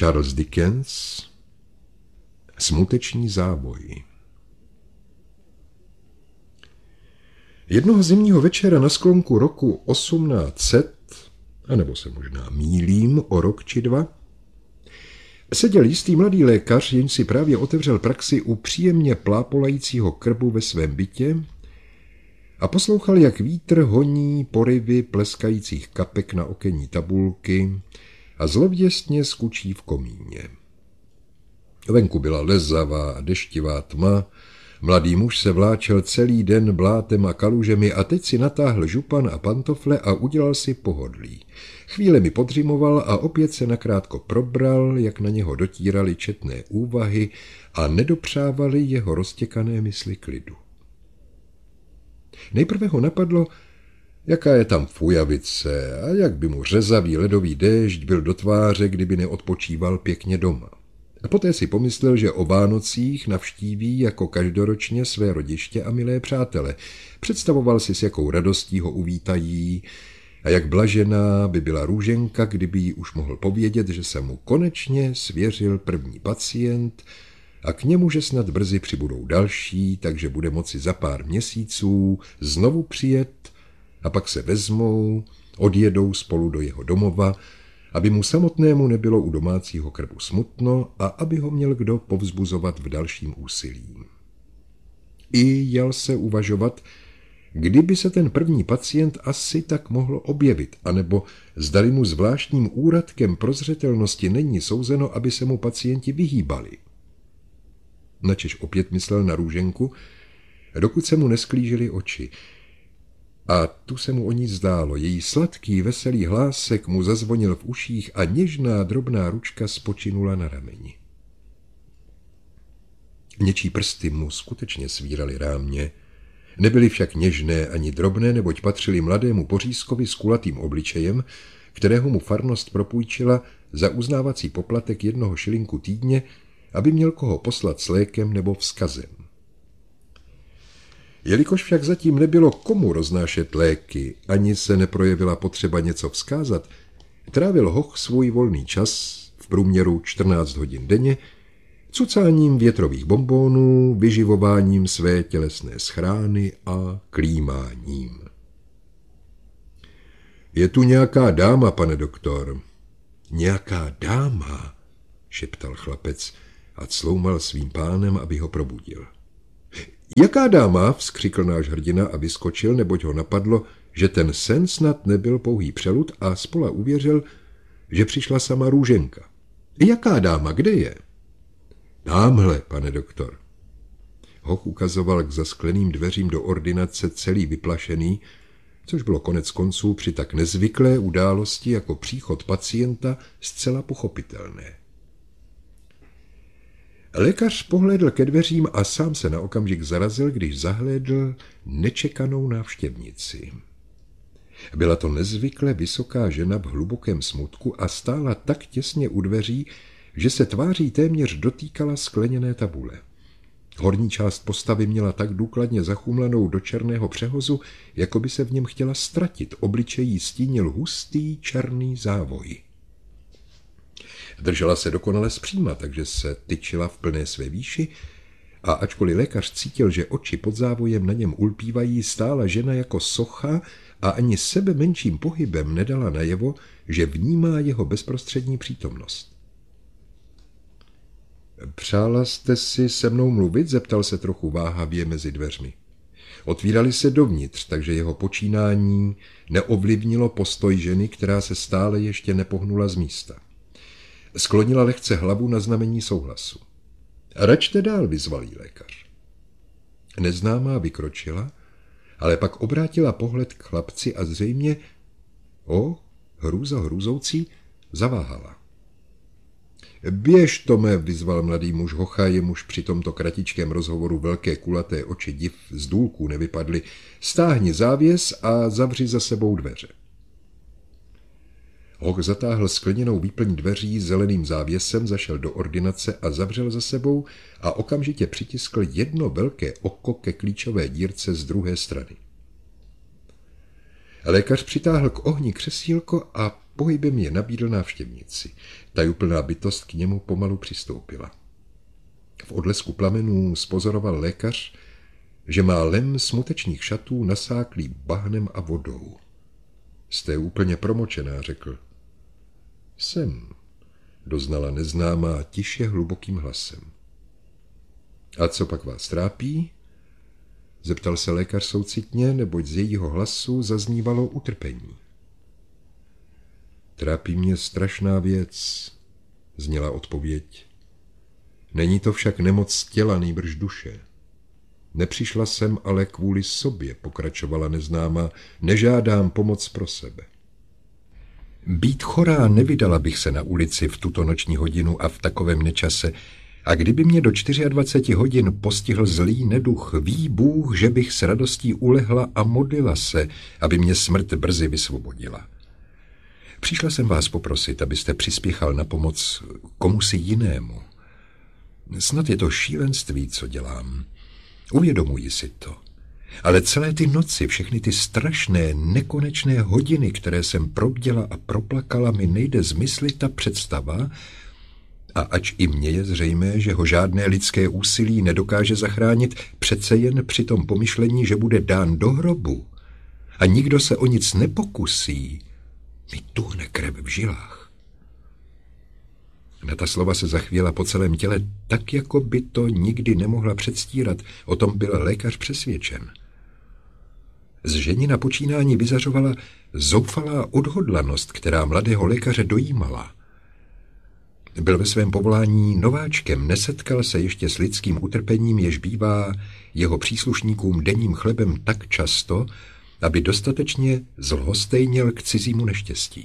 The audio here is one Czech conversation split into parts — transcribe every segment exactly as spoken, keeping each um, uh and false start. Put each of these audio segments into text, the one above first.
Charles Dickens, Smuteční závoj. Jednoho zimního večera na sklonku roku osmnáct set, anebo se možná mýlím o rok či dva, seděl jistý mladý lékař, jenž si právě otevřel praxi u příjemně plápolajícího krbu ve svém bytě a poslouchal, jak vítr honí porivy pleskajících kapek na okenní tabulky a zlověstně skučí v komíně. Venku byla lezavá a deštivá tma, mladý muž se vláčel celý den blátem a kalužemi a teď si natáhl župan a pantofle a udělal si pohodlí. Chvíle mi podřimoval a opět se nakrátko probral, jak na něho dotírali četné úvahy a nedopřávali jeho roztěkané mysli klidu. Nejprve ho napadlo, jaká je tam fujavice a jak by mu řezavý ledový déšť byl do tváře, kdyby neodpočíval pěkně doma. A poté si pomyslel, že o Vánocích navštíví jako každoročně své rodiště a milé přátele. Představoval si, s jakou radostí ho uvítají a jak blažená by byla Růženka, kdyby jí už mohl povědět, že se mu konečně svěřil první pacient a k němu, že snad brzy přibudou další, takže bude moci za pár měsíců znovu přijet a pak se vezmou, odjedou spolu do jeho domova, aby mu samotnému nebylo u domácího krbu smutno a aby ho měl kdo povzbuzovat v dalším úsilí. I jel se uvažovat, kdyby se ten první pacient asi tak mohl objevit, anebo zdali mu zvláštním úradkem prozřetelnosti není souzeno, aby se mu pacienti vyhýbali. Načež opět myslel na Růženku, dokud se mu nesklížily oči. A tu se mu o ní zdálo. Její sladký, veselý hlásek mu zazvonil v uších a něžná, drobná ručka spočinula na rameni. Něčí prsty mu skutečně svíraly rámě. Nebyly však něžné ani drobné, neboť patřili mladému pořízkovi s kulatým obličejem, kterého mu farnost propůjčila za uznávací poplatek jednoho šilinku týdně, aby měl koho poslat s lékem nebo vzkazem. Jelikož však zatím nebylo komu roznášet léky, ani se neprojevila potřeba něco vzkázat, trávil Hoch svůj volný čas, v průměru čtrnáct hodin denně, cucáním větrových bonbónů, vyživováním své tělesné schrány a klímáním. Je tu nějaká dáma, pane doktor. Nějaká dáma, šeptal chlapec a cloumal svým pánem, aby ho probudil. Jaká dáma, vzkřikl náš hrdina a vyskočil, neboť ho napadlo, že ten sen snad nebyl pouhý přelud a spola uvěřil, že přišla sama Růženka. Jaká dáma, kde je? Támhle, pane doktor. Hoch ukazoval k zaskleným dveřím do ordinace celý vyplašený, což bylo konec konců při tak nezvyklé události jako příchod pacienta zcela pochopitelné. Lékař pohlédl ke dveřím a sám se na okamžik zarazil, když zahlédl nečekanou návštěvnici. Byla to nezvykle vysoká žena v hlubokém smutku a stála tak těsně u dveří, že se tváří téměř dotýkala skleněné tabule. Horní část postavy měla tak důkladně zachumlanou do černého přehozu, jako by se v něm chtěla ztratit. Obličej jí stínil hustý černý závoj. Držela se dokonale zpříma, takže se tyčila v plné své výši a ačkoliv lékař cítil, že oči pod závojem na něm ulpívají, stála žena jako socha a ani sebe menším pohybem nedala najevo, že vnímá jeho bezprostřední přítomnost. Přála jste si se mnou mluvit? Zeptal se trochu váhavě mezi dveřmi. Otvírali se dovnitř, takže jeho počínání neovlivnilo postoj ženy, která se stále ještě nepohnula z místa. Sklonila lehce hlavu na znamení souhlasu. Račte dál, vyzval jí lékař. Neznámá vykročila, ale pak obrátila pohled k chlapci a zřejmě, o, hrůza hrůzoucí, zaváhala. Běž, Tome, vyzval mladý muž Hocha, jemuž při tomto kratičkém rozhovoru velké kulaté oči div z důlků nevypadly. Stáhni závěs a zavři za sebou dveře. Hoch zatáhl skleněnou výplň dveří zeleným závěsem, zašel do ordinace a zavřel za sebou a okamžitě přitiskl jedno velké oko ke klíčové dírce z druhé strany. Lékař přitáhl k ohni křesílko a pohybem je nabídl návštěvnici. Tajuplná bytost k němu pomalu přistoupila. V odlesku plamenů spozoroval lékař, že má lem smutečných šatů nasáklý bahnem a vodou. Jste úplně promočená, řekl. Jsem, doznala neznámá tiše hlubokým hlasem. A co pak vás trápí? Zeptal se lékař soucitně, neboť z jejího hlasu zaznívalo utrpení. Trápí mě strašná věc, zněla odpověď. Není to však nemoc těla, nýbrž duše. Nepřišla jsem ale kvůli sobě, pokračovala neznámá, nežádám pomoc pro sebe. Být chorá nevydala bych se na ulici v tuto noční hodinu a v takovém nečase, a kdyby mě do dvaceti čtyř hodin postihl zlý neduch, ví Bůh, že bych s radostí ulehla a modlila se, aby mě smrt brzy vysvobodila. Přišla jsem vás poprosit, abyste přispěchal na pomoc komusi jinému. Snad je to šílenství, co dělám. Uvědomuji si to. Ale celé ty noci, všechny ty strašné, nekonečné hodiny, které jsem probděla a proplakala, mi nejde zmyslit ta představa, a ač i mně je zřejmé, že ho žádné lidské úsilí nedokáže zachránit, přece jen při tom pomyšlení, že bude dán do hrobu a nikdo se o nic nepokusí, mi tuhne krev v žilách. Na ta slova se zachvěla po celém těle, tak jako by to nikdy nemohla předstírat, o tom byl lékař přesvědčen. Z ženina počínání vyzařovala zoufalá odhodlanost, která mladého lékaře dojímala. Byl ve svém povolání nováčkem, nesetkal se ještě s lidským utrpením, jež bývá jeho příslušníkům denním chlebem tak často, aby dostatečně zlhostejněl k cizímu neštěstí.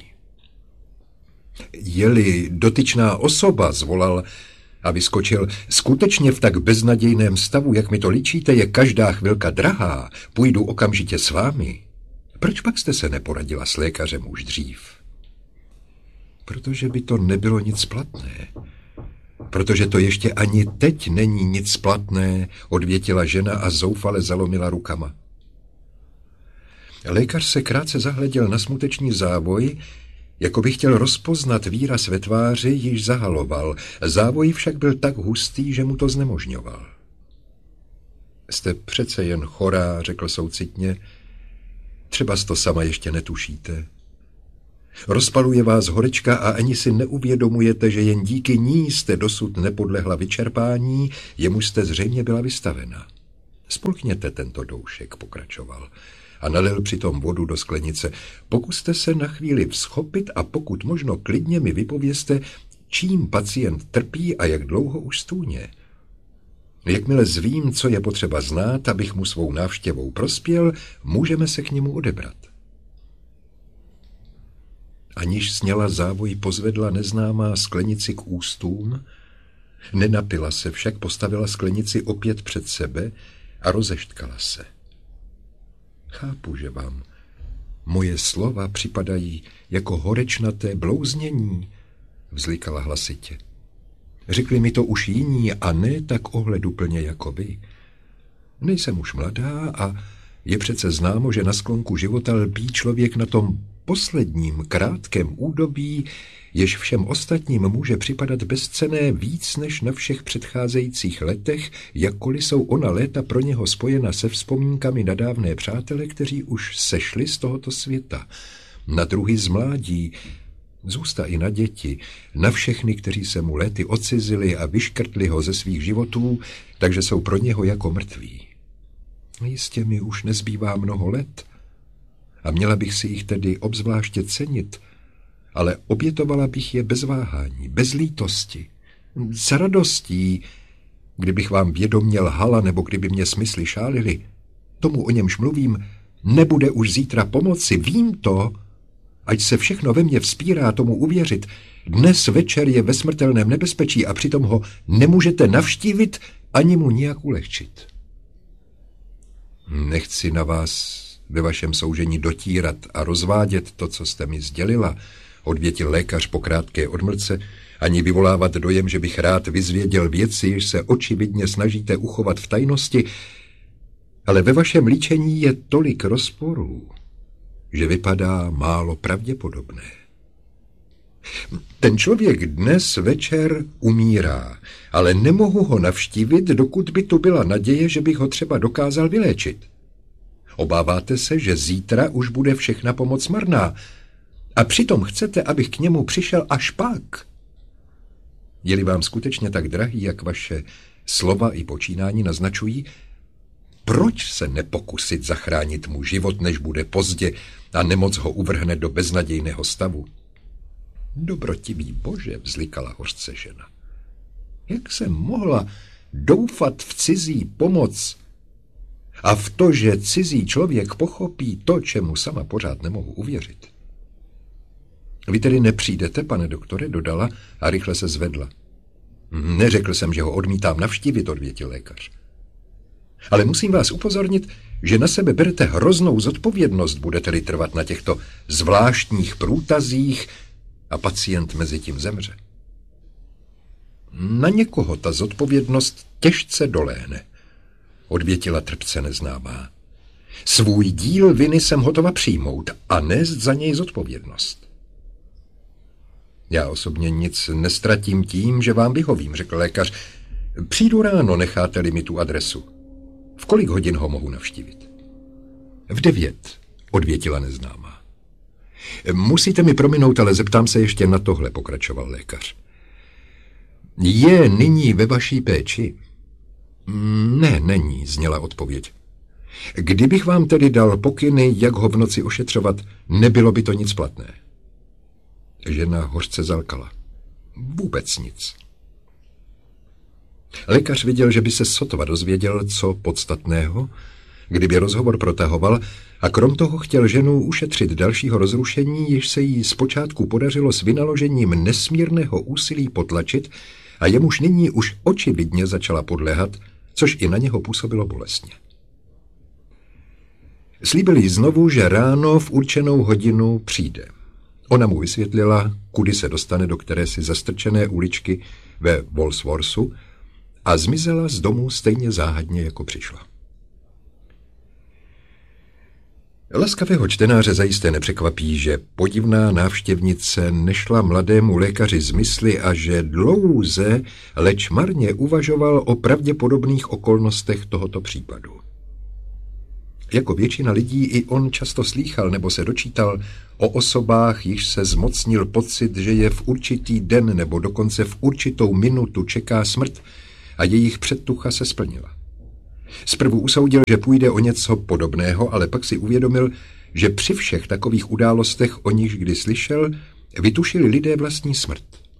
Je-li dotyčná osoba, zvolal a vyskočil, skutečně v tak beznadějném stavu, jak mi to líčíte, je každá chvilka drahá, půjdu okamžitě s vámi. Proč pak jste se neporadila s lékařem už dřív? Protože by to nebylo nic platné. Protože to ještě ani teď není nic platné, odvětila žena a zoufale zalomila rukama. Lékař se krátce zahleděl na smuteční závoj, jako by chtěl rozpoznat výraz ve tváři, již zahaloval. Závoj však byl tak hustý, že mu to znemožňoval. Jste přece jen chorá, řekl soucitně. Třeba to sama ještě netušíte. Rozpaluje vás horečka a ani si neuvědomujete, že jen díky ní jste dosud nepodlehla vyčerpání, jemuž jste zřejmě byla vystavena. Spolkněte tento doušek, pokračoval, a nalil přitom vodu do sklenice. Pokuste se na chvíli vzchopit a pokud možno klidně mi vypovězte, čím pacient trpí a jak dlouho už stůně. Jakmile zvím, co je potřeba znát, abych mu svou návštěvou prospěl, můžeme se k němu odebrat. Aniž sněla závoj, pozvedla neznámá sklenici k ústům, nenapila se, však postavila sklenici opět před sebe a rozeštkala se. Chápu, že vám moje slova připadají jako horečnaté blouznění, vzlikala hlasitě. Řekli mi to už jiní a ne tak ohleduplně jako vy. Nejsem už mladá a je přece známo, že na sklonku života lpí člověk na tom posledním krátkém údobí, jež všem ostatním může připadat bezcenné víc než na všech předcházejících letech, jakkoliv jsou ona léta pro něho spojena se vzpomínkami na dávné přátele, kteří už sešli z tohoto světa, na druhy z mládí, zůsta i na děti, na všechny, kteří se mu léty odcizili a vyškrtli ho ze svých životů, takže jsou pro něho jako mrtví. Jistě mi už nezbývá mnoho let a měla bych si jich tedy obzvláště cenit, ale obětovala bych je bez váhání, bez lítosti, s radostí, kdybych vám vědomě lhala nebo kdyby mě smysly šálily. Tomu, o němž mluvím, nebude už zítra pomoci, vím to, ať se všechno ve mně vzpírá tomu uvěřit. Dnes večer je ve smrtelném nebezpečí a přitom ho nemůžete navštívit ani mu nijak ulehčit. Nechci na vás ve vašem soužení dotírat a rozvádět to, co jste mi sdělila, odvětil lékař po krátké odmlce, ani vyvolávat dojem, že bych rád vyzvěděl věci, jež se očividně snažíte uchovat v tajnosti, ale ve vašem líčení je tolik rozporů, že vypadá málo pravděpodobné. Ten člověk dnes večer umírá, ale nemohu ho navštívit, dokud by tu byla naděje, že bych ho třeba dokázal vyléčit. Obáváte se, že zítra už bude všechna pomoc marná a přitom chcete, abych k němu přišel až pak. Je-li vám skutečně tak drahý, jak vaše slova i počínání naznačují, proč se nepokusit zachránit mu život, než bude pozdě a nemoc ho uvrhne do beznadějného stavu? Dobrotivý Bože, vzlikala hořce žena. Jak jsem mohla doufat v cizí pomoc a v to, že cizí člověk pochopí to, čemu sama pořád nemohu uvěřit? Vy tedy nepřijdete, pane doktore, dodala a rychle se zvedla. Neřekl jsem, že ho odmítám navštívit, odvětil lékař. Ale musím vás upozornit, že na sebe berete hroznou zodpovědnost, budete-li trvat na těchto zvláštních průtazích a pacient mezi tím zemře. Na někoho ta zodpovědnost těžce doléhne, odvětila trpce neznámá. Svůj díl viny jsem hotova přijmout a nést za něj zodpovědnost. Já osobně nic nestratím tím, že vám vyhovím, řekl lékař. Přijdu ráno, necháte-li mi tu adresu. V kolik hodin ho mohu navštívit? V devět, odvětila neznámá. Musíte mi prominout, ale zeptám se ještě na tohle, pokračoval lékař. Je nyní ve vaší péči? Ne, není, zněla odpověď. Kdybych vám tedy dal pokyny, jak ho v noci ošetřovat, nebylo by to nic platné. Žena hořce zalkala. Vůbec nic. Lékař viděl, že by se sotva dozvěděl, co podstatného, kdyby rozhovor protahoval, a krom toho chtěl ženu ušetřit dalšího rozrušení, jež se jí zpočátku podařilo s vynaložením nesmírného úsilí potlačit a jemuž nyní už očividně začala podléhat, což i na něho působilo bolestně. Slíbil jí znovu, že ráno v určenou hodinu přijde. Ona mu vysvětlila, kudy se dostane do kterési zastrčené uličky ve Walsworthu a zmizela z domu stejně záhadně, jako přišla. Laskavého čtenáře zajisté nepřekvapí, že podivná návštěvnice nešla mladému lékaři z mysli a že dlouze, leč marně uvažoval o pravděpodobných okolnostech tohoto případu. Jako většina lidí i on často slýchal nebo se dočítal o osobách, již se zmocnil pocit, že je v určitý den nebo dokonce v určitou minutu čeká smrt a jejich předtucha se splnila. Zprvu usoudil, že půjde o něco podobného, ale pak si uvědomil, že při všech takových událostech, o nichž kdy slyšel, vytušili lidé vlastní smrt.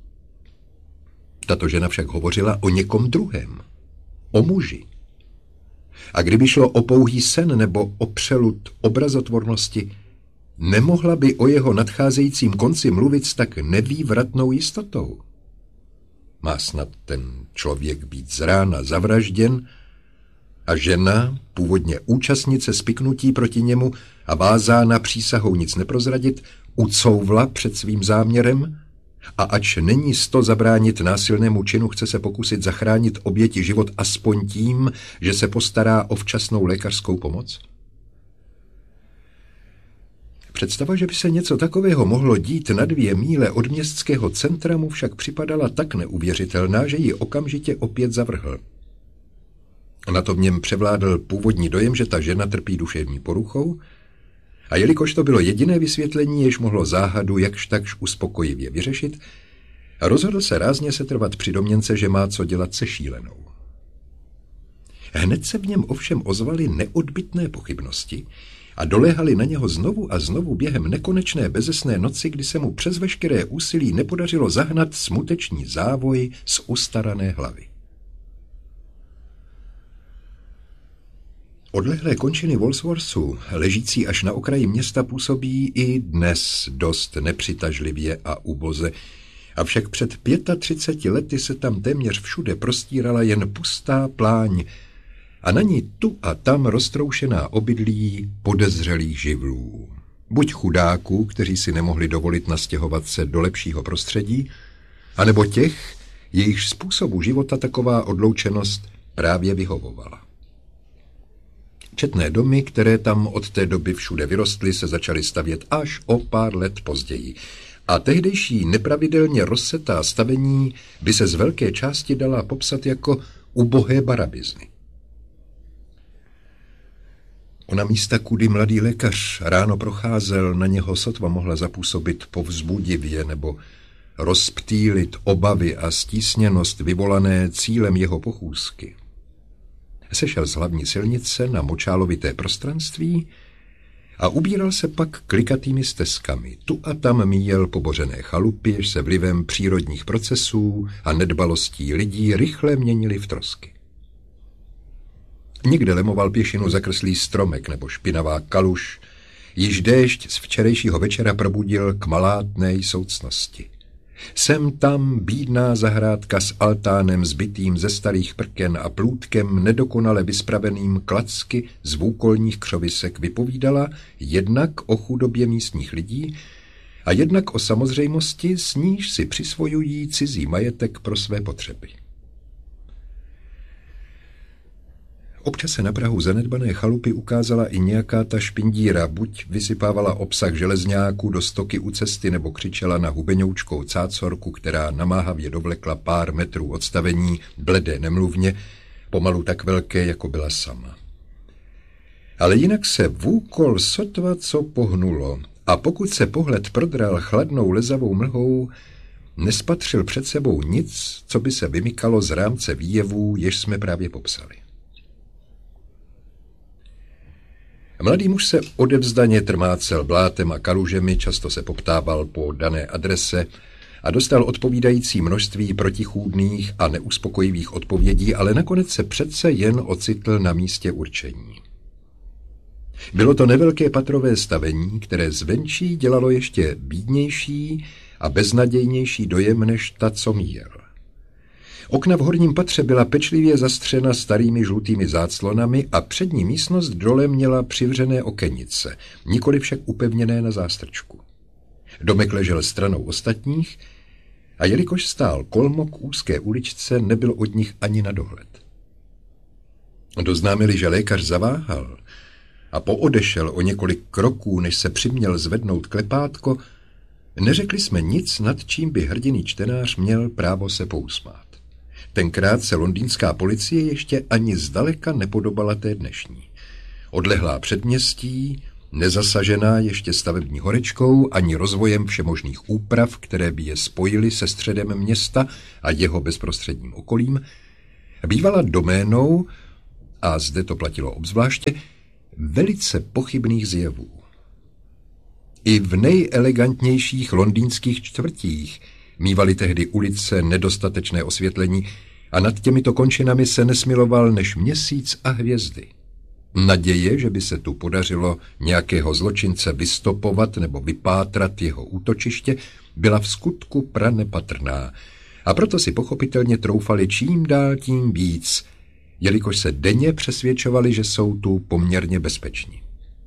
Tato žena však hovořila o někom druhém, o muži. A kdyby šlo o pouhý sen nebo o přelud obrazotvornosti, nemohla by o jeho nadcházejícím konci mluvit s tak nevývratnou jistotou. Má snad ten člověk být z rána zavražděn a žena, původně účastnice spiknutí proti němu a vázána přísahou nic neprozradit, ucouvla před svým záměrem a ač není sto zabránit násilnému činu, chce se pokusit zachránit oběti život aspoň tím, že se postará o včasnou lékařskou pomoc? Představa, že by se něco takového mohlo dít na dvě míle od městského centra, mu však připadala tak neuvěřitelná, že ji okamžitě opět zavrhl. Na to v něm převládl původní dojem, že ta žena trpí duševní poruchou, a jelikož to bylo jediné vysvětlení, jež mohlo záhadu jakž takž uspokojivě vyřešit, rozhodl se rázně setrvat při domněnce, že má co dělat se šílenou. Hned se v něm ovšem ozvaly neodbytné pochybnosti a doléhaly na něho znovu a znovu během nekonečné bezesné noci, kdy se mu přes veškeré úsilí nepodařilo zahnat smuteční závoj z ustarané hlavy. Odlehlé končiny Walsworthu, ležící až na okraji města, působí i dnes dost nepřitažlivě a uboze, avšak před třiceti pěti lety se tam téměř všude prostírala jen pustá pláň a na ní tu a tam roztroušená obydlí podezřelých živlů. Buď chudáků, kteří si nemohli dovolit nastěhovat se do lepšího prostředí, anebo těch, jejichž způsobu života taková odloučenost právě vyhovovala. Četné domy, které tam od té doby všude vyrostly, se začaly stavět až o pár let později. a tehdejší nepravidelně rozsetá stavení by se z velké části dala popsat jako ubohé barabizny. Ona místa, kudy mladý lékař ráno procházel, na něho sotva mohla zapůsobit povzbudivě nebo rozptýlit obavy a stísněnost vyvolané cílem jeho pochůzky. Sešel z hlavní silnice na močálovité prostranství a ubíral se pak klikatými stezkami. Tu a tam míjel pobořené chalupy, jež se vlivem přírodních procesů a nedbalostí lidí rychle měnily v trosky. Někde lemoval pěšinu zakrslý stromek nebo špinavá kaluž, již déšť z včerejšího večera probudil k malátné soucnosti. Sem tam bídná zahrádka s altánem zbytým ze starých prken a plůtkem nedokonale vyspraveným klacky z vůkolních křovisek vypovídala jednak o chudobě místních lidí a jednak o samozřejmosti, s níž si přisvojují cizí majetek pro své potřeby. Občas se na prahu zanedbané chalupy ukázala i nějaká ta špindíra, buď vysypávala obsah železňáků do stoky u cesty, nebo křičela na hubeňoučkou cácorku, která namáhavě dovlekla pár metrů odstavení, bledé nemluvně, pomalu tak velké, jako byla sama. Ale jinak se vůkol sotva co pohnulo, a pokud se pohled prodral chladnou lezavou mlhou, nespatřil před sebou nic, co by se vymykalo z rámce výjevů, jež jsme právě popsali. Mladý muž se odevzdaně trmácel blátem a kalužemi, často se poptával po dané adrese a dostal odpovídající množství protichůdných a neuspokojivých odpovědí, ale nakonec se přece jen ocitl na místě určení. Bylo to nevelké patrové stavení, které zvenčí dělalo ještě bídnější a beznadějnější dojem než ta, co míjel. Okna v horním patře byla pečlivě zastřena starými žlutými záclonami a přední místnost dole měla přivřené okenice, nikoli však upevněné na zástrčku. Domek ležel stranou ostatních a jelikož stál kolmo k úzké uličce, nebyl od nich ani na dohled. Doznámili, že lékař zaváhal a poodešel o několik kroků, než se přiměl zvednout klepátko, neřekli jsme nic, nad čím by hrdinný čtenář měl právo se pousmát. Tenkrát se londýnská policie ještě ani zdaleka nepodobala té dnešní. Odlehlá předměstí, nezasažená ještě stavební horečkou ani rozvojem všemožných úprav, které by je spojily se středem města a jeho bezprostředním okolím, bývala doménou, a zde to platilo obzvláště, velice pochybných zjevů. I v nejelegantnějších londýnských čtvrtích mívaly tehdy ulice nedostatečné osvětlení a nad těmito končinami se nesmiloval než měsíc a hvězdy. Naděje, že by se tu podařilo nějakého zločince vystopovat nebo vypátrat jeho útočiště, byla v skutku pranepatrná a proto si pochopitelně troufali čím dál tím víc, jelikož se denně přesvědčovali, že jsou tu poměrně bezpeční.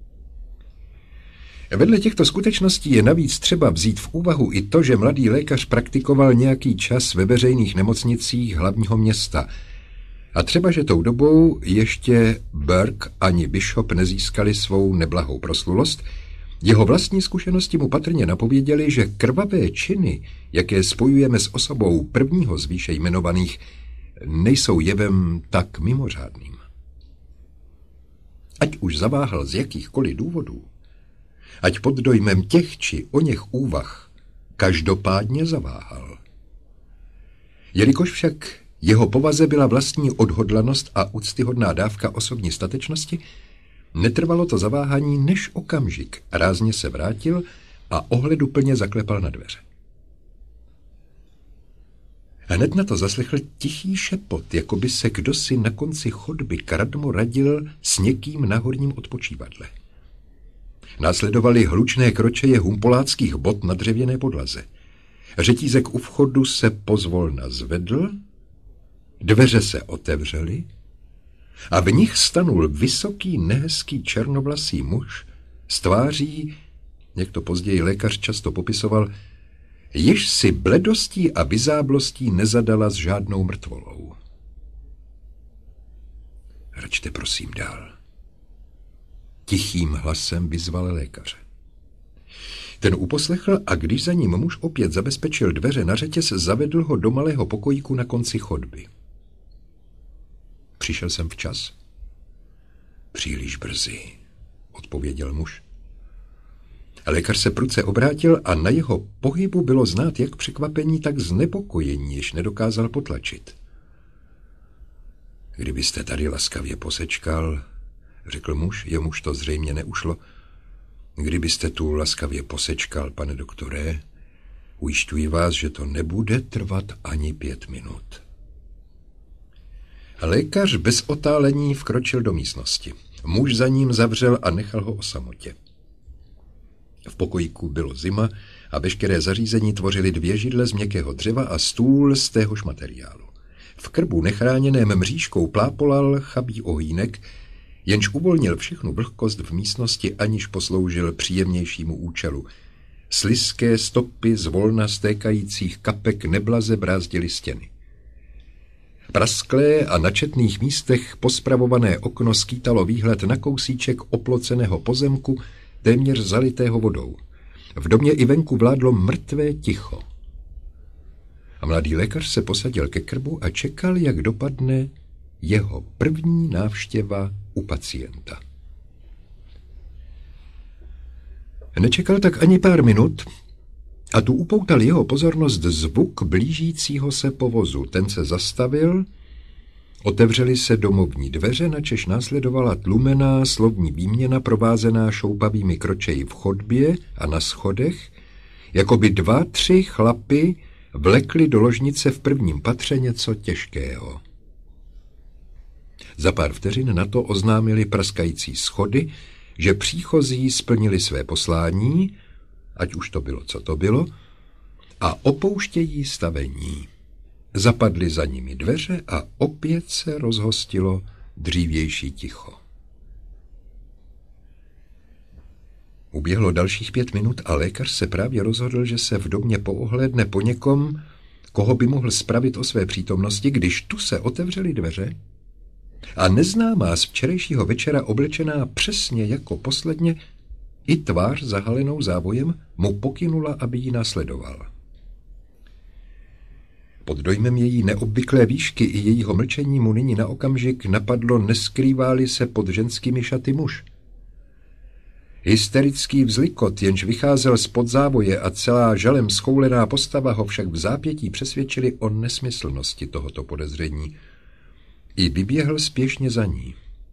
Vedle těchto skutečností je navíc třeba vzít v úvahu i to, že mladý lékař praktikoval nějaký čas ve veřejných nemocnicích hlavního města. A třeba, že tou dobou ještě Burke ani Bishop nezískali svou neblahou proslulost, jeho vlastní zkušenosti mu patrně napověděly, že krvavé činy, jaké spojujeme s osobou prvního z výše jmenovaných, nejsou jevem tak mimořádným. Ať už zaváhal z jakýchkoliv důvodů, ať pod dojmem těch či oněch úvah, každopádně zaváhal. Jelikož však jeho povaze byla vlastní odhodlanost a úctyhodná dávka osobní statečnosti, netrvalo to zaváhání než okamžik, rázně se vrátil a ohleduplně zaklepal na dveře. Hned na to zaslechl tichý šepot, jako by se kdosi na konci chodby kradmo radil s někým na horním odpočívadle. Následovaly hlučné kročeje humpoláckých bot na dřevěné podlaze. Řetízek u vchodu se pozvolna zvedl, dveře se otevřely a v nich stanul vysoký, nehezký černovlasý muž s tváří, jak to později lékař často popisoval, již si bledostí a vyzáblostí nezadala s žádnou mrtvolou. Račte prosím dál. Tichým hlasem vyzval lékaře. Ten uposlechl a když za ním muž opět zabezpečil dveře na řetěz, zavedl ho do malého pokojíku na konci chodby. Přišel jsem včas? Příliš brzy, odpověděl muž. Lékař se prudce obrátil a na jeho pohybu bylo znát jak překvapení, tak znepokojení, jež nedokázal potlačit. Kdybyste tady laskavě posečkal, řekl muž, jemuž to zřejmě neušlo, kdybyste tu laskavě posečkal, pane doktore, ujišťuji vás, že to nebude trvat ani pět minut. Lékař bez otálení vkročil do místnosti. Muž za ním zavřel a nechal ho o samotě. V pokojíku bylo zima a veškeré zařízení tvořily dvě židle z měkkého dřeva a stůl z téhož materiálu. V krbu nechráněném mřížkou plápolal chabý ohýnek, jenž uvolnil všechnu vlhkost v místnosti, aniž posloužil příjemnějšímu účelu. Slizké stopy z volna stékajících kapek neblaze brázdily stěny. Prasklé a na četných místech pospravované okno skýtalo výhled na kousíček oploceného pozemku, téměř zalitého vodou. V domě i venku vládlo mrtvé ticho. A mladý lékař se posadil ke krbu a čekal, jak dopadne jeho první návštěva u pacienta. Nečekal tak ani pár minut a tu upoutal jeho pozornost zvuk blížícího se povozu. Ten se zastavil, otevřely se domovní dveře, načež následovala tlumená slovní výměna provázená šoupavými kročeji v chodbě a na schodech, jako by dva, tři chlapy vlekli do ložnice v prvním patře něco těžkého. Za pár vteřin na to oznámili praskající schody, že příchozí splnili své poslání, ať už to bylo, co to bylo, a opouštějí stavení. Zapadly za nimi dveře a opět se rozhostilo dřívější ticho. Uběhlo dalších pět minut a lékař se právě rozhodl, že se v domě poohlédne po někom, koho by mohl spravit o své přítomnosti, když tu se otevřely dveře a neznámá z včerejšího večera oblečená přesně jako posledně i tvář zahalenou závojem mu pokynula, aby ji následoval. Pod dojmem její neobvyklé výšky i jejího mlčení mu nyní na okamžik napadlo, neskrývá-li se pod ženskými šaty muž. Hysterický vzlikot, jenž vycházel spod závoje, a celá žalem schoulená postava ho však v zápětí přesvědčili o nesmyslnosti tohoto podezření. I vyběhl spěšně za ní.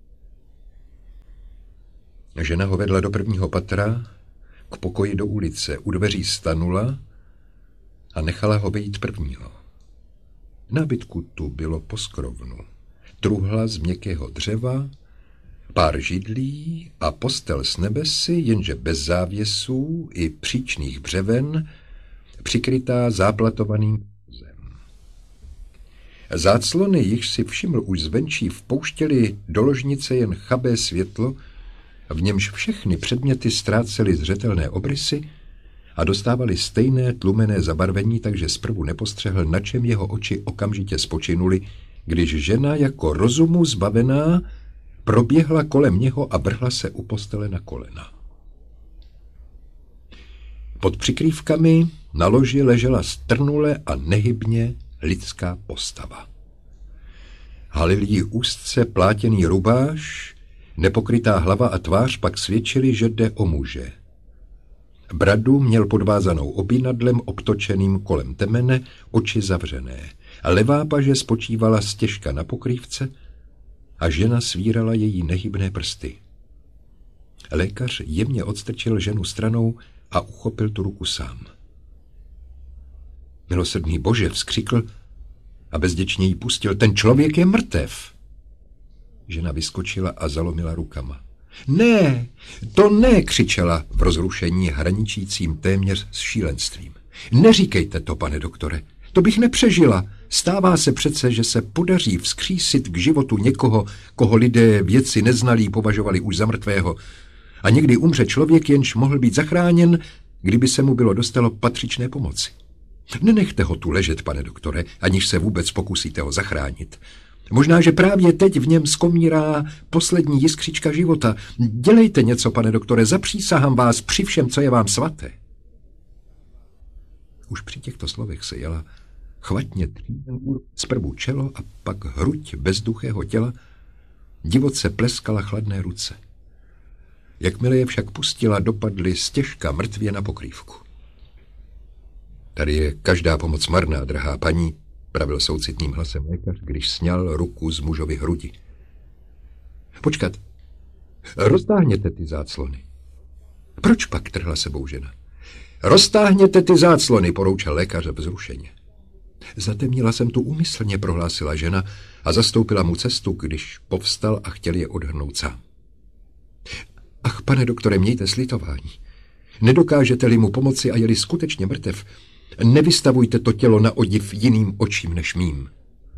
Žena ho vedla do prvního patra, k pokoji do ulice, u dveří stanula a nechala ho vejít prvního. Nábytku tu bylo poskrovnu. Truhla z měkkého dřeva, pár židlí a postel s nebesy, jenže bez závěsů i příčných břeven, přikrytá záplatovaným zem. Záclony, již si všiml už zvenčí, vpouštěly do ložnice jen chabé světlo, v němž všechny předměty ztrácely zřetelné obrysy a dostávaly stejné tlumené zabarvení, takže zprvu nepostřehl, na čem jeho oči okamžitě spočinuli, když žena jako rozumu zbavená proběhla kolem něho a vrhla se u postele na kolena. Pod přikrývkami na loži ležela strnule a nehybně lidská postava. Halil jí úzce plátěný rubáš, nepokrytá hlava a tvář pak svědčili, že jde o muže. Bradu měl podvázanou obínadlem obtočeným kolem temene, oči zavřené. Levá paže spočívala stěžka na pokrývce a žena svírala její nehybné prsty. Lékař jemně odstrčil ženu stranou a uchopil tu ruku sám. Milosrdný Bože, vzkřikl a bezděčně jí pustil, ten člověk je mrtev. Žena vyskočila a zalomila rukama. Ne, to ne, křičela v rozrušení hraničícím téměř s šílenstvím. Neříkejte to, pane doktore, to bych nepřežila. Stává se přece, že se podaří vzkřísit k životu někoho, koho lidé věci neznalí považovali už za mrtvého. A někdy umře člověk, jenž mohl být zachráněn, kdyby se mu bylo dostalo patřičné pomoci. Nenechte ho tu ležet, pane doktore, aniž se vůbec pokusíte ho zachránit. Možná, že právě teď v něm skomírá poslední jiskřička života. Dělejte něco, pane doktore, zapřísahám vás při všem, co je vám svaté. Už při těchto slovech se jela chvatně třídnů, zprvu čelo a pak hruď bezduchého těla, divoce pleskala chladné ruce. Jakmile je však pustila, dopadly stěžka mrtvě na pokrývku. Tady je každá pomoc marná, drahá paní, pravil soucitným hlasem lékař, když sňal ruku z mužovy hrudi. Počkat, roztáhněte ty záclony. Proč pak, trhla sebou žena? Roztáhněte ty záclony, poroučel lékař vzrušeně. Zatemnila jsem tu úmyslně, prohlásila žena a zastoupila mu cestu, když povstal a chtěl je odhrnout sám. Ach, pane doktore, mějte slitování. Nedokážete-li mu pomoci a je-li skutečně mrtev, nevystavujte to tělo na odiv jiným očím než mým.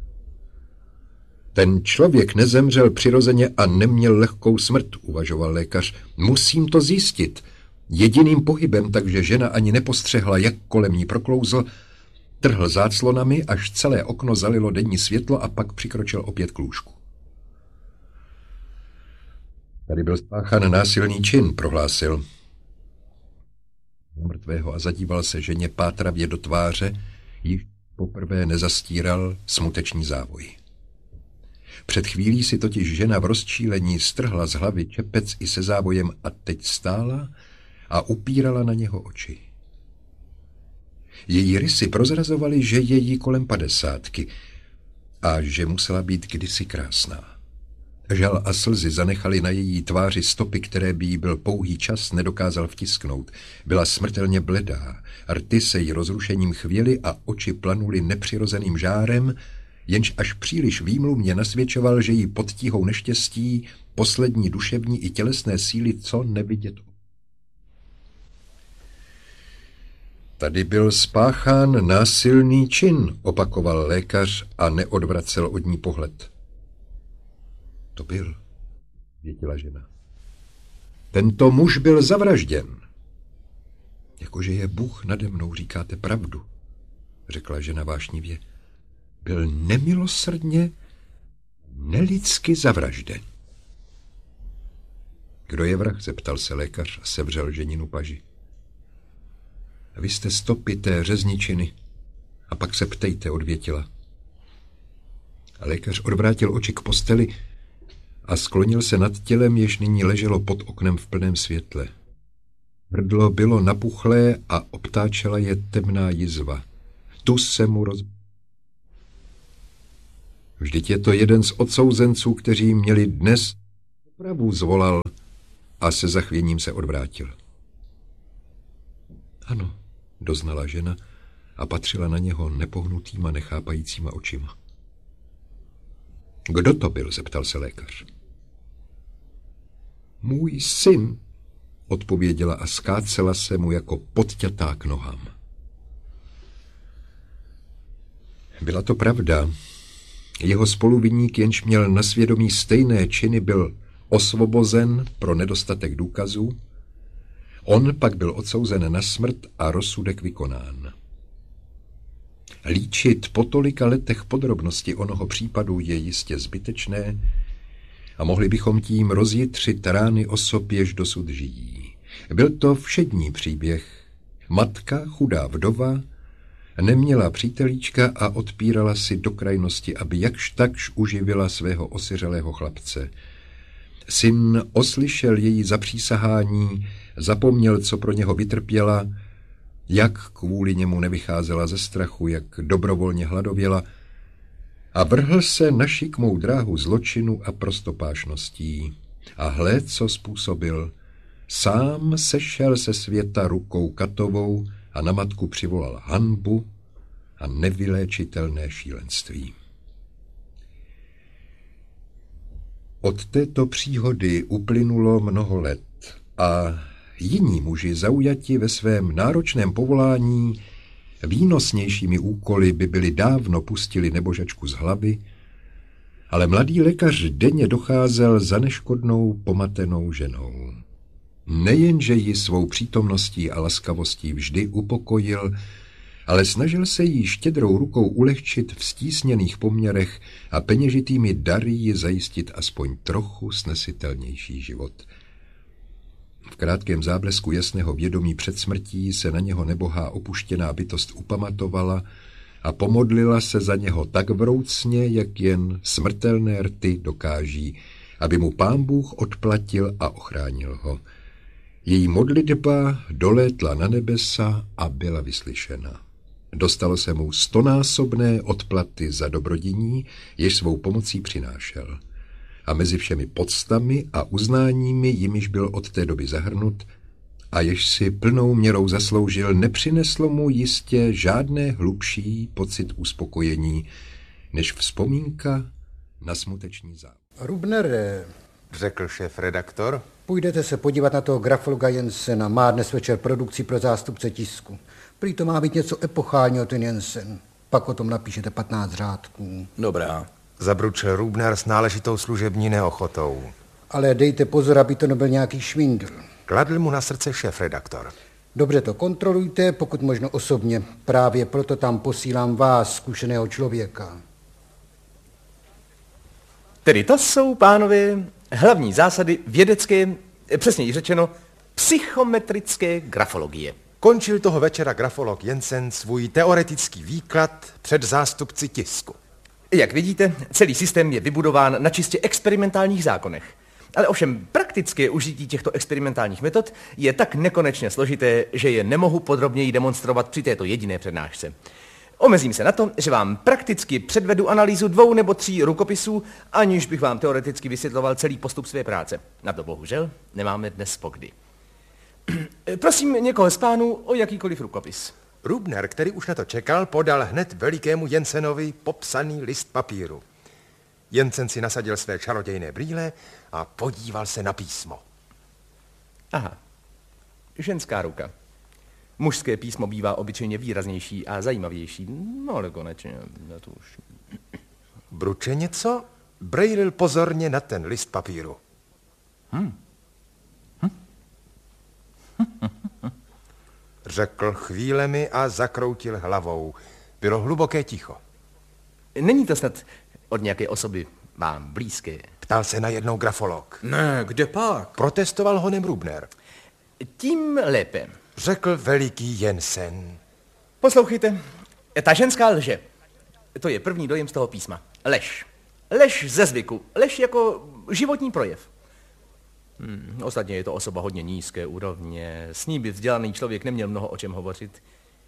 Ten člověk nezemřel přirozeně a neměl lehkou smrt, uvažoval lékař. Musím to zjistit. Jediným pohybem, takže žena ani nepostřehla, jak kolem ní proklouzl, trhl záclonami, až celé okno zalilo denní světlo a pak přikročil opět k lůžku. Tady byl spáchán násilný čin, prohlásil mrtvého a zadíval se ženě pátravě do tváře, již poprvé nezastíral smuteční závoj. Před chvílí si totiž žena v rozčílení strhla z hlavy čepec i se závojem a teď stála a upírala na něho oči. Její rysy prozrazovaly, že je jí kolem padesátky a že musela být kdysi krásná. Žal a slzy zanechaly na její tváři stopy, které by jí byl pouhý čas nedokázal vtisknout. Byla smrtelně bledá, rty se jí rozrušením chvěly a oči planuly nepřirozeným žárem, jenž až příliš výmluvně nasvědčoval, že jí pod tíhou neštěstí poslední duševní i tělesné síly co nevidět. Tady byl spáchán násilný čin, opakoval lékař a neodvracel od ní pohled. To byl, věděla žena. Tento muž byl zavražděn. Jakože je Bůh nade mnou, říkáte pravdu, řekla žena vášnivě. Byl nemilosrdně, nelidsky zavražděn. Kdo je vrah? Zeptal se lékař a sevřel ženinu paži. Vy jste stopy té řezničiny a pak se ptejte, odvětila. A lékař odvrátil oči k posteli a sklonil se nad tělem, jež nyní leželo pod oknem v plném světle. Hrdlo bylo napuchlé a obtáčela je temná jizva. Tu se mu roz... Vždyť je to jeden z odsouzenců, kteří měli dnes opravu, zvolal a se zachvěním se odvrátil. Ano, doznala žena a patřila na něho nepohnutýma, nechápajícíma očima. Kdo to byl? Zeptal se lékař. Můj syn, odpověděla a skácela se mu jako podťatá k nohám. Byla to pravda. Jeho spoluviník, jenž měl na svědomí stejné činy, byl osvobozen pro nedostatek důkazů. On pak byl odsouzen na smrt a rozsudek vykonán. Líčit po tolika letech podrobnosti onoho případu je jistě zbytečné a mohli bychom tím rozjitřit rány osob, jež dosud žijí. Byl to všední příběh. Matka, chudá vdova, neměla přítelíčka a odpírala si do krajnosti, aby jakž takž uživila svého osiřelého chlapce. Syn oslyšel její zapřísahání, zapomněl, co pro něho vytrpěla, jak kvůli němu nevycházela ze strachu, jak dobrovolně hladověla, a vrhl se na šikmou dráhu zločinu a prostopášností. A hle, co způsobil. Sám sešel se světa rukou Katovou a na matku přivolal hanbu a nevyléčitelné šílenství. Od této příhody uplynulo mnoho let a jiní muži zaujati ve svém náročném povolání výnosnějšími úkoly by byli dávno pustili nebožačku z hlavy, ale mladý lékař denně docházel za neškodnou pomatenou ženou. Nejenže ji svou přítomností a laskavostí vždy upokojil, ale snažil se jí štědrou rukou ulehčit v stísněných poměrech a peněžitými dary ji zajistit aspoň trochu snesitelnější život. V krátkém záblesku jasného vědomí před smrtí se na něho nebohá opuštěná bytost upamatovala a pomodlila se za něho tak vroucně, jak jen smrtelné rty dokáží, aby mu Pán Bůh odplatil a ochránil ho. Její modlitba dolétla na nebesa a byla vyslyšena. Dostalo se mu stonásobné odplaty za dobrodění, jež svou pomocí přinášel. A mezi všemi poctami a uznáními, jimiž byl od té doby zahrnut, a jež si plnou měrou zasloužil, nepřineslo mu jistě žádné hlubší pocit uspokojení, než vzpomínka na smuteční zápas. Rubnere, řekl šéf-redaktor, půjdete se podívat na toho grafologa Jensena, má dnes večer produkci pro zástupce tisku. Prý to má být něco epochálního, ten Jensen. Pak o tom napíšete patnáct řádků. Dobrá. Zabručil Rubner s náležitou služební neochotou. Ale dejte pozor, aby to nebyl nějaký švindl. Kladl mu na srdce šéf-redaktor. Dobře to kontrolujte, pokud možno osobně. Právě proto tam posílám vás, zkušeného člověka. Tedy to jsou, pánové, hlavní zásady vědecké, přesněji řečeno, psychometrické grafologie. Končil toho večera grafolog Jensen svůj teoretický výklad před zástupci tisku. Jak vidíte, celý systém je vybudován na čistě experimentálních zákonech. Ale ovšem praktické užití těchto experimentálních metod je tak nekonečně složité, že je nemohu podrobněji demonstrovat při této jediné přednášce. Omezím se na to, že vám prakticky předvedu analýzu dvou nebo tří rukopisů, aniž bych vám teoreticky vysvětloval celý postup své práce. Na to bohužel nemáme dnes pokdy. Prosím někoho z pánů o jakýkoliv rukopis. Rubner, který už na to čekal, podal hned velikému Jensenovi popsaný list papíru. Jensen si nasadil své čarodějné brýle a podíval se na písmo. Aha, ženská ruka. Mužské písmo bývá obyčejně výraznější a zajímavější. No ale konečně, na to už. Bruče něco brejlil pozorně na ten list papíru. Hmm. Řekl chvílemi a zakroutil hlavou. Bylo hluboké ticho. Není to snad od nějaké osoby vám blízké? Ptal se najednou grafolog. Ne, kde pak? Protestoval honem Rubner. Tím lépe. Řekl veliký Jensen. Poslouchejte, ta ženská lže. To je první dojem z toho písma. Lež. Lež ze zvyku. Lež jako životní projev. Hmm, ostatně je to osoba hodně nízké úrovně. S ní by vzdělaný člověk neměl mnoho o čem hovořit.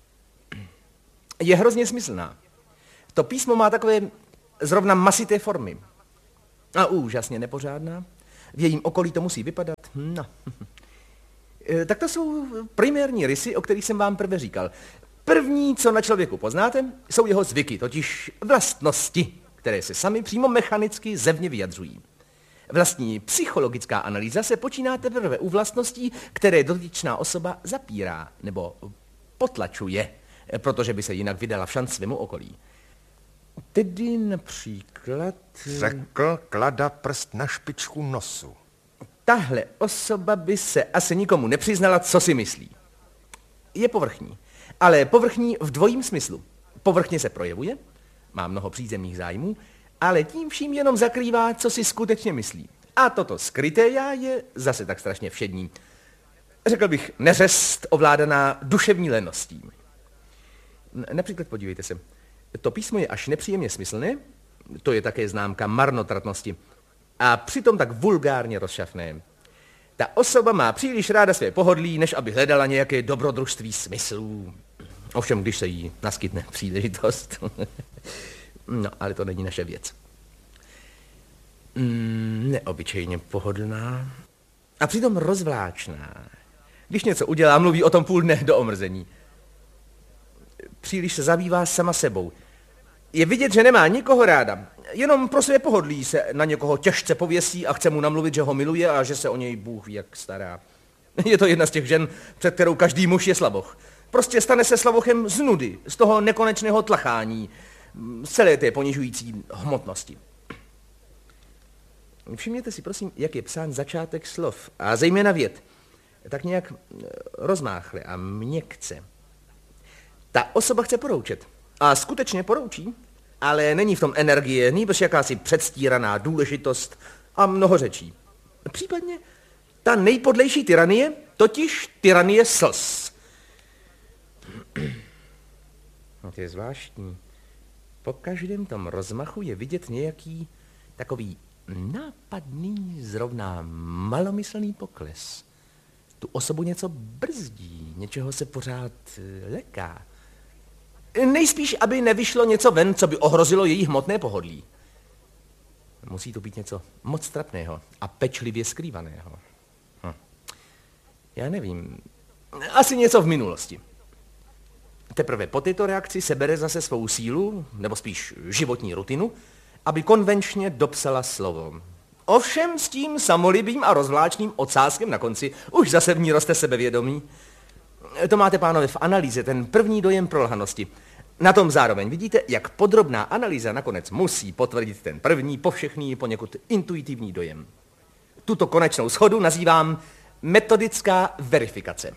Je hrozně smyslná. To písmo má takové zrovna masité formy. A úžasně nepořádná. V jejím okolí to musí vypadat. No. Tak to jsou primární rysy, o kterých jsem vám prvé říkal. První, co na člověku poznáte, jsou jeho zvyky, totiž vlastnosti, které se sami přímo mechanicky zevně vyjadřují. Vlastní psychologická analýza se počíná teprve u vlastností, které dotyčná osoba zapírá nebo potlačuje, protože by se jinak vydala v šanc svému okolí. Tedy například... Řekl, klada prst na špičku nosu. Tahle osoba by se asi nikomu nepřiznala, co si myslí. Je povrchní, ale povrchní v dvojím smyslu. Povrchně se projevuje, má mnoho přízemních zájmů, ale tím vším jenom zakrývá, co si skutečně myslí. A toto skryté já je zase tak strašně všední. Řekl bych neřest ovládaná duševní leností. Například podívejte se, to písmo je až nepříjemně smyslné, to je také známka marnotratnosti, a přitom tak vulgárně rozšafné. Ta osoba má příliš ráda své pohodlí, než aby hledala nějaké dobrodružství smyslů. Ovšem, když se jí naskytne příležitost. No, ale to není naše věc. Mm, neobyčejně pohodlná a přitom rozvláčná. Když něco udělá, mluví o tom půl dne do omrzení. Příliš se zabývá sama sebou. Je vidět, že nemá nikoho ráda. Jenom pro své pohodlí se na někoho těžce pověsí a chce mu namluvit, že ho miluje a že se o něj Bůh ví jak stará. Je to jedna z těch žen, před kterou každý muž je slaboch. Prostě stane se slavochem z nudy, z toho nekonečného tlachání, z celé té ponižující hmotnosti. Všimněte si, prosím, jak je psán začátek slov, a zejména vět. Tak nějak rozmáchle a měkce. Ta osoba chce poroučet. A skutečně poroučí, ale není v tom energie, nýbrž jakási předstíraná důležitost a mnoho řečí. Případně Ta nejpodlejší tyranie, totiž tyranie slz. No to je zvláštní. Po každém tom rozmachu je vidět nějaký takový nápadný, zrovna malomyslný pokles. Tu osobu něco brzdí, něčeho se pořád leká. Nejspíš, aby nevyšlo něco ven, co by ohrozilo její hmotné pohodlí. Musí to být něco moc trapného a pečlivě skrývaného. Hm. Já nevím, asi něco v minulosti. Teprve po této reakci sebere zase svou sílu, nebo spíš životní rutinu, aby konvenčně dopsala slovo. Ovšem s tím samolibým a rozvláčným odsázkem na konci už zase v ní roste sebevědomí. To máte, pánové, v analýze, ten první dojem prolhanosti. Na tom zároveň vidíte, jak podrobná analýza nakonec musí potvrdit ten první, povšechný, poněkud intuitivní dojem. Tuto konečnou shodu nazývám metodická verifikace.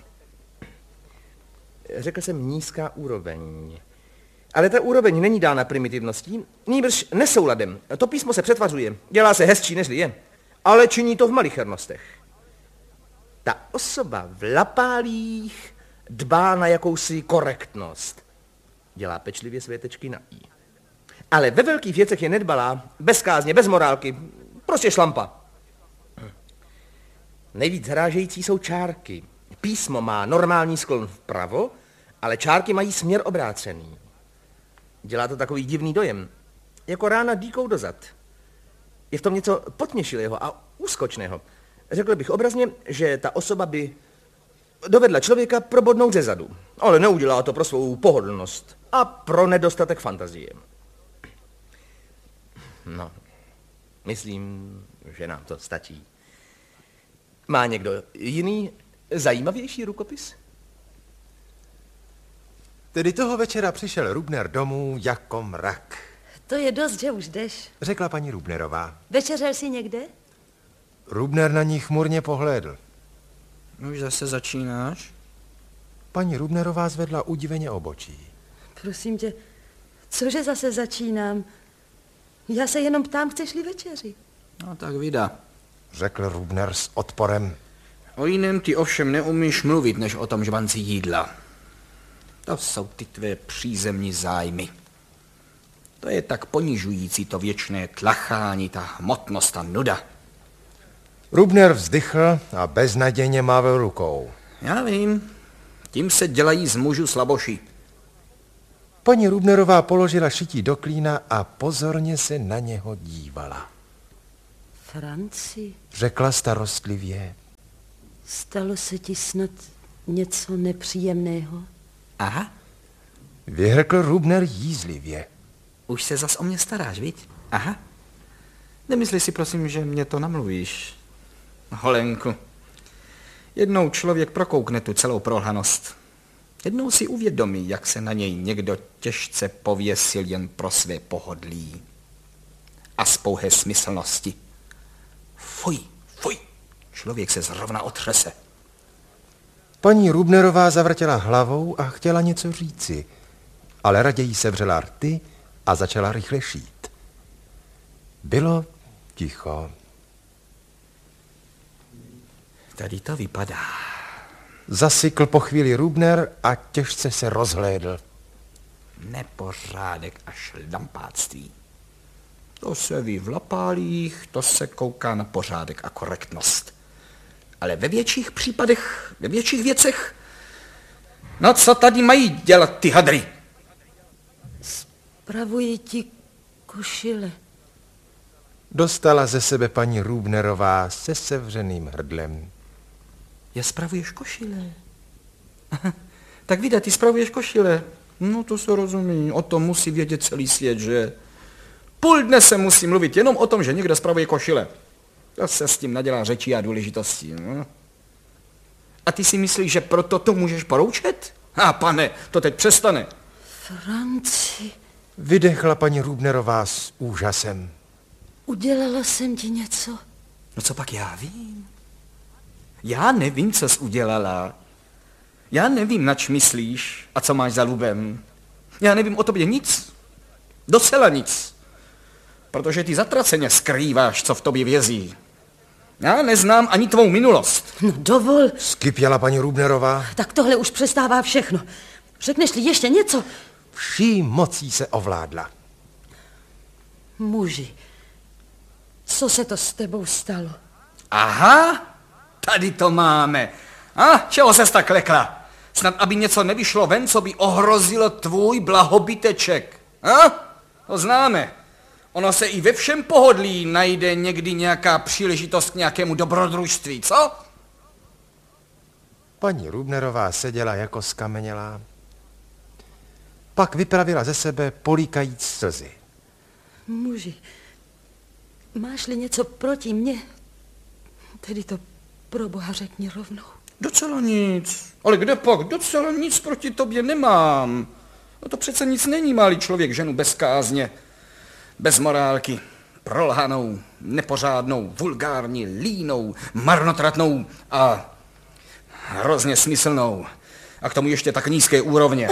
Řekl jsem nízká úroveň. Ale ta úroveň není dána primitivností, nýbrž nesouladem. To písmo se přetvařuje, dělá se hezčí, než je, ale činí to v malichernostech. Ta osoba v lapálích dbá na jakousi korektnost. Dělá pečlivě své tečky na i. Ale ve velkých věcech je nedbalá, bez kázně, bez morálky, prostě šlampa. Nejvíc zarážející jsou čárky. Písmo má normální sklon vpravo, ale čárky mají směr obrácený. Dělá to takový divný dojem, jako rána dýkou dozad. Je v tom něco potměšilého a úskočného. Řekl bych obrazně, že ta osoba by dovedla člověka probodnout ze zadu, ale neudělá to pro svou pohodlnost a pro nedostatek fantazie. No, myslím, že nám to stačí. Má někdo jiný, zajímavější rukopis? Tedy toho večera přišel Rubner domů jako mrak. To je dost, že už jdeš. Řekla paní Rubnerová. Večeřel jsi někde? Rubner na ní chmurně pohlédl. Už zase začínáš? Paní Rubnerová zvedla udiveně obočí. Prosím tě, cože zase začínám? Já se jenom ptám, chceš-li večeři? No tak vida. Řekl Rubner s odporem. O jiném ty ovšem neumíš mluvit, než o tom žvanci jídla. To jsou ty tvé přízemní zájmy. To je tak ponižující to věčné tlachání, ta hmotnost a nuda. Rubner vzdychl a beznadějně mával rukou. Já vím, tím se dělají z mužů slaboši. Paní Rubnerová položila šití do klína a pozorně se na něho dívala. Franci, Řekla starostlivě. stalo se ti snad něco nepříjemného? Aha, Vyhrkl Rubner jízlivě. už se zas o mě staráš, viď? Aha. Nemyslí si, prosím, že mě to namluvíš. Holenku, jednou člověk prokoukne tu celou prolhanost. Jednou si uvědomí, jak se na něj někdo těžce pověsil jen pro své pohodlí. A z pouhé smyslnosti. Fuj, fuj, člověk se zrovna otřese. Paní Rubnerová zavrtěla hlavou a chtěla něco říci, ale raději sevřela rty a začala rychle šít. Bylo ticho. Tady to vypadá. Zasykl po chvíli Rubner a těžce se rozhlédl. Nepořádek a šlampáctví. To se ví v lapálích, to se kouká na pořádek a korektnost. Ale ve větších případech, ve větších věcech, no co tady mají dělat ty hadry? Spravuji ti košile. Dostala ze sebe paní Rubnerová se sevřeným hrdlem. Já spravuješ košile. Tak vida, ty spravuješ košile. No to se rozumí, o tom musí vědět celý svět, že? Půl dne se musí mluvit jenom o tom, že někdo spravuje košile. To se s tím nadělá řečí a důležitostí. No. A ty si myslíš, že proto to můžeš poroučet? A pane, to teď přestane. Franci, Vydechla paní Rubnerová s úžasem. udělala jsem ti něco? No co pak já vím? Já nevím, co jsi udělala. Já nevím, nač myslíš a co máš za lubem. Já nevím o tobě nic. Docela nic. Protože ty zatraceně skrýváš, co v tobě vězí. Já neznám ani tvou minulost. No dovol. Skypěla paní Rubnerová. Tak tohle už přestává všechno. Řekneš-li ještě něco? Vší mocí se ovládla. Muži, co se to s tebou stalo? Aha, tady to máme. A čeho ses tak lekla? Snad, aby něco nevyšlo ven, co by ohrozilo tvůj blahobyteček. A? To známe. Ono se i ve všem pohodlí najde někdy nějaká příležitost k nějakému dobrodružství, co? Paní Rubnerová seděla jako skamenělá. Pak vypravila ze sebe políkajíc slzy. Muži, máš-li něco proti mně, tedy to pro Boha řekni rovnou. Docela nic. Ale kde pak? Docela nic proti tobě nemám. No to přece nic není, má-li člověk ženu bez kázně, bez morálky, prolhanou, nepořádnou, vulgární, línou, marnotratnou a hrozně smyslnou. A k tomu ještě tak nízké úrovně.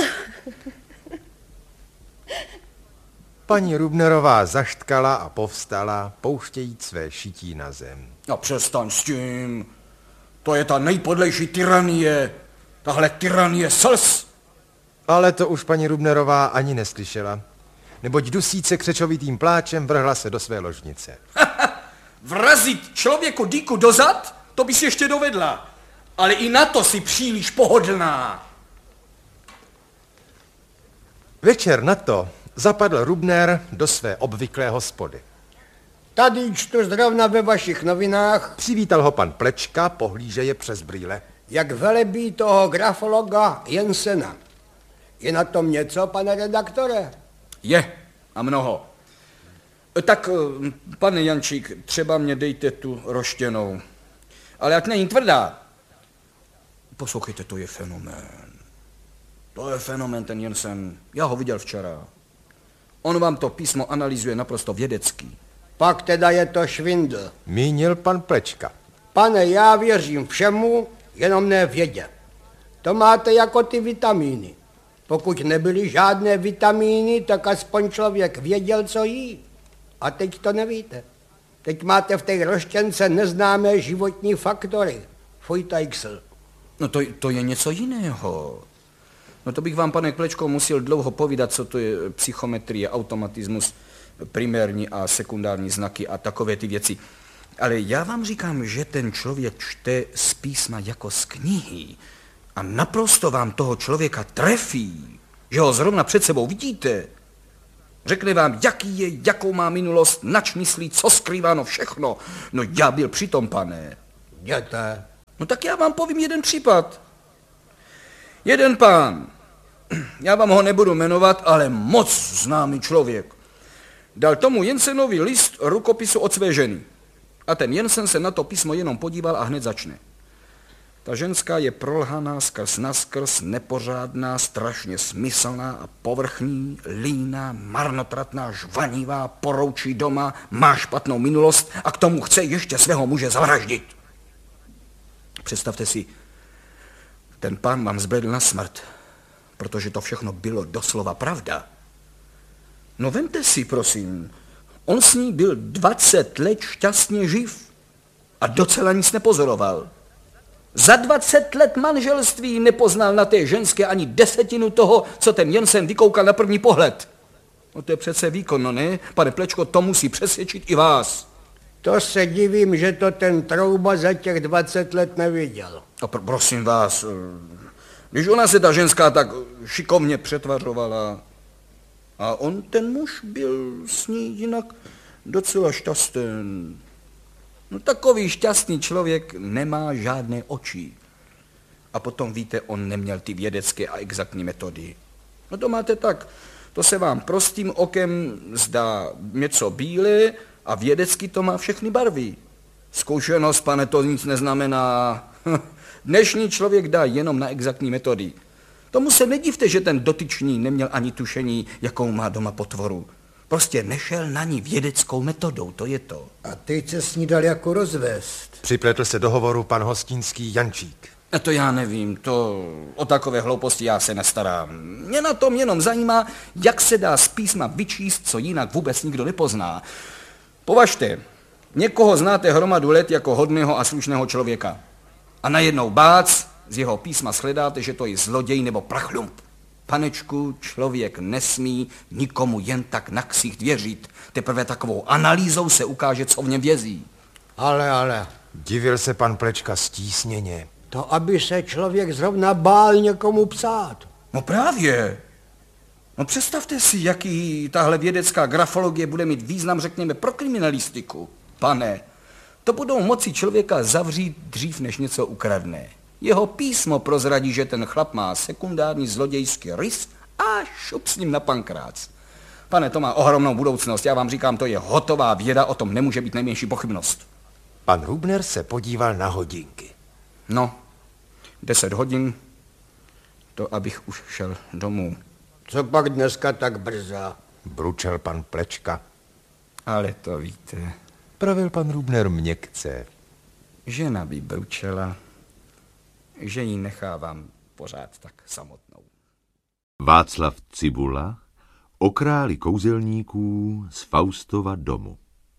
Paní Rubnerová zaštkala a povstala, pouštějíc své šití na zem. No přestaň s tím. To je ta nejpodlejší tyranie. Tahle tyranie slz. Ale to už paní Rubnerová ani neslyšela, neboť dusíce křečovitým pláčem vrhla se do své ložnice. Vrazit člověku dýku dozad, to bys ještě dovedla. Ale i na to si příliš pohodlná. Večer na to zapadl Rubner do své obvyklé hospody. Tady čtu zrovna ve vašich novinách, Přivítal ho pan Plečka, pohlížeje přes brýle. jak velebí toho grafologa Jensena. Je na tom něco, pane redaktore? Je a mnoho. Tak, pane Jančík, třeba mě dejte tu roštěnou. Ale jak není tvrdá. Poslouchejte, to je fenomén. To je fenomén, ten Jensen. Já ho viděl včera. On vám to písmo analyzuje naprosto vědecky. Pak teda je to švindl. Mínil pan Plečka. Pane, já věřím všemu, jenom ne vědě. To máte jako ty vitamíny. Pokud nebyly žádné vitamíny, tak aspoň člověk věděl, co jí. A teď to nevíte. Teď máte v té roštěnce neznámé životní faktory. Fujtajksl. No to, to je něco jiného. No to bych vám, pane Klečko, musel dlouho povídat, co to je psychometrie, automatismus, primární a sekundární znaky a takové ty věci. Ale já vám říkám, že ten člověk čte z písma jako z knihy a naprosto vám toho člověka trefí, že ho zrovna před sebou vidíte. Řekne vám, jaký je, jakou má minulost, nač myslí, co skrývá, no všechno. No já byl přitom, pane. Jděte. No tak já vám povím jeden případ. Jeden pán, já vám ho nebudu jmenovat, ale moc známý člověk, dal tomu Jensenovi list rukopisu od své ženy. A ten Jensen se na to písmo jenom podíval a hned začne. Ta ženská je prolhaná skrz naskrz, nepořádná, strašně smyslná a povrchní, líná, marnotratná, žvanivá, poroučí doma, má špatnou minulost a k tomu chce ještě svého muže zavraždit. Představte si, ten pán vám zbledl na smrt, protože to všechno bylo doslova pravda. No vemte si, prosím, on s ní byl dvacet let šťastně živ a docela nic nepozoroval. Za dvacet let manželství nepoznal na té ženské ani desetinu toho, co ten Jensen vykoukal na první pohled. No to je přece výkon, no ne? Pane Plečko, to musí přesvědčit i vás. To se divím, že to ten Trouba za těch dvacet let neviděl. A pr- prosím vás, když ona se ta ženská tak šikovně přetvařovala a on, ten muž, byl s ní jinak docela šťastný. No takový šťastný člověk nemá žádné oči. A potom víte, on neměl ty vědecké a exaktní metody. No to máte tak, to se vám prostým okem zdá něco bílé a vědecky to má všechny barvy. Zkušenost, pane, to nic neznamená. Dnešní člověk dá jenom na exaktní metody. Tomu se nedivte, že ten dotyčný neměl ani tušení, jakou má doma potvoru. Prostě nešel na ní vědeckou metodou, to je to. A teď se s ní dal jako rozvést. Připletl se do hovoru pan hostinský Jančík. A to já nevím, to o takové hlouposti já se nestarám. Mě na tom jenom zajímá, jak se dá z písma vyčíst, co jinak vůbec nikdo nepozná. Považte, Někoho znáte hromadu let jako hodného a slušného člověka. A najednou bác, z jeho písma shledáte, že to je zloděj nebo prachlump. Panečku, člověk nesmí nikomu jen tak na ksicht věřit. Teprve takovou analýzou se ukáže, co v něm vězí. Ale, ale, Divil se pan Plečka stísněně. to aby se člověk zrovna bál někomu psát. No právě. No představte si, jaký tahle vědecká grafologie bude mít význam, řekněme, pro kriminalistiku. Pane, to budou moci člověka zavřít dřív, než něco ukradne. Jeho písmo prozradí, že ten chlap má sekundární zlodějský rys a šup s ním na pankrác. Pane, to má ohromnou budoucnost. Já vám říkám, to je hotová věda, o tom nemůže být nejmenší pochybnost. Pan Rubner se podíval na hodinky. No, deset hodin, to abych už šel domů. Co pak dneska tak brzo? Bručel pan Plečka. Ale to víte, Pravil pan Rubner měkce. žena by bručela, že ji nechávám pořád tak samotnou. Václav Cibula o králi kouzelníků z Faustova domu.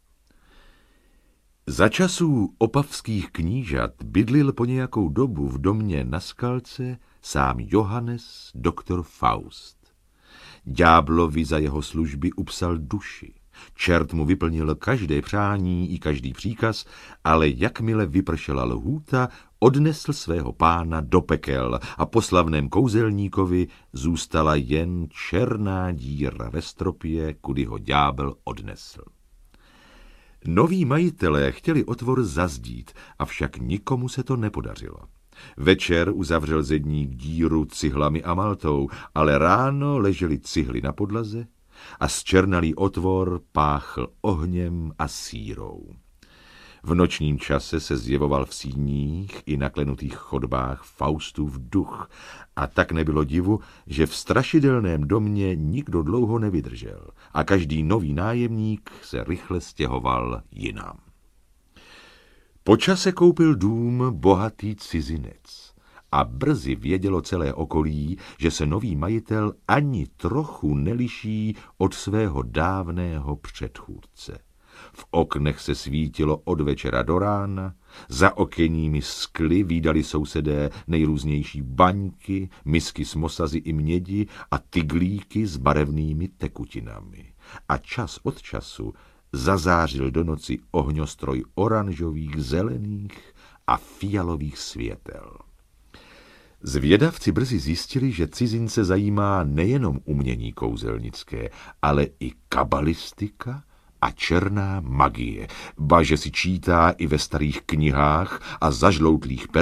Za časů opavských knížat bydlil po nějakou dobu v domě na Skalce sám Johannes doktor Faust. Ďáblovi za jeho služby upsal duši. Čert mu vyplnil každé přání i každý příkaz, ale jakmile vypršela lhůta, odnesl svého pána do pekel a po slavném kouzelníkovi zůstala jen černá díra ve stropě, kudy ho ďábel odnesl. Noví majitelé chtěli otvor zazdít, avšak nikomu se to nepodařilo. Večer uzavřel zedník díru cihlami a maltou, ale ráno ležely cihly na podlaze a zčernalý otvor páchl ohněm a sírou. V nočním čase se zjevoval v síních i na klenutých chodbách Faustův duch a tak nebylo divu, že v strašidelném domě nikdo dlouho nevydržel a každý nový nájemník se rychle stěhoval jinam. Po čase koupil dům bohatý cizinec a brzy vědělo celé okolí, že se nový majitel ani trochu neliší od svého dávného předchůdce. V oknech se svítilo od večera do rána, za okenními skly vídali sousedé nejrůznější baňky, misky s mosazy i mědi a tyglíky s barevnými tekutinami. A čas od času zazářil do noci ohňostroj oranžových, zelených a fialových světel. Zvědavci brzy zjistili, že cizince zajímá nejenom umění kouzelnické, ale i kabalistika a černá magie, ba že si čítá i ve starých knihách a zažloutlých